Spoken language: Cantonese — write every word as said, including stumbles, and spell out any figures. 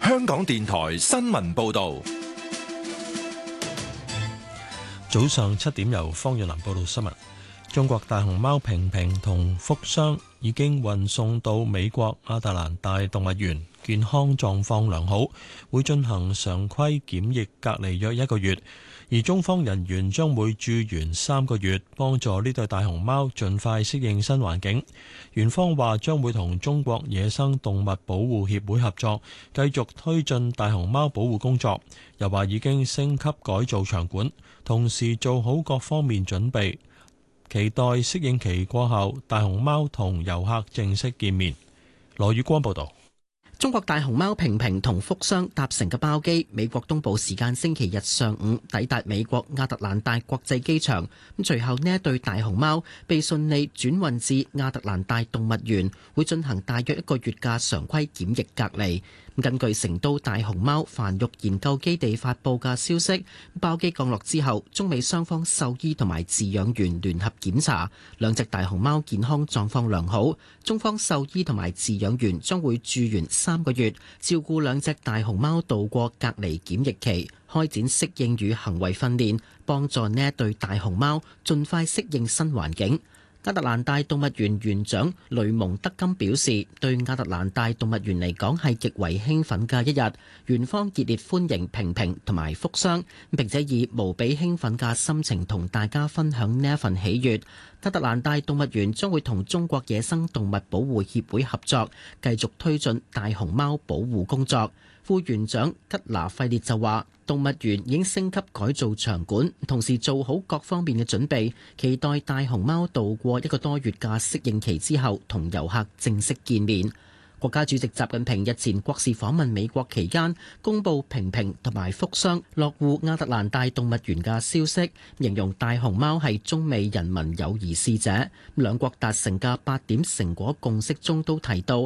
香港電台新聞報道。 早上七點，由方若林報道新聞。中國大熊貓平平同福箱已經運送到美國亞特蘭大動物園，健康狀況良好，會進行常規檢疫隔離約一個月。而中方人員將會駐園三個月，幫助呢對大熊貓盡快適應新環境。園方話將會同中國野生動物保護協會合作，繼續推進大熊貓保護工作。又話已經升級改造場館，同時做好各方面準備，期待適應期過後，大熊貓同遊客正式見面。羅宇光報道。 中國大熊貓平平同福箱搭乘嘅包機，美國東部時間星期日上午抵達美國亞特蘭大國際機場。咁隨後呢一對大熊貓被順利轉運至亞特蘭大動物園，會進行大約一個月嘅常規檢疫隔離。根據成都大熊貓繁育研究基地發布嘅消息，包機降落之後，中美雙方獸醫同埋飼養員聯合檢查，兩隻大熊貓健康狀況良好。中方獸醫同埋飼養員將會駐園三個月，照顧兩隻大熊貓度過隔離檢疫期，開展適應與行為訓練，幫助呢一對大熊貓盡快適應新環境。亞特蘭大動物園園長雷蒙德金表示，對亞特蘭大動物園嚟講係極為興奮嘅一日，園方熱烈歡迎平平同埋福箱，並且以無比興奮嘅心情同大家分享呢一份喜悅。亞特蘭大動物園將會同中國野生動物保護協會合作，繼續推進大熊貓保護工作。副園長吉拿費列就話，動物園已經升級改造場館，同時做好各方面嘅準備，期待大熊貓度過一個多月嘅適應期之後，同遊客正式見面。國家主席習近平日前國事訪問美國期間，公布平平同埋福箱落戶亞特蘭大動物園嘅消息，形容大熊貓係中美人民友誼使者。兩國達成嘅八點成果共識中都提到，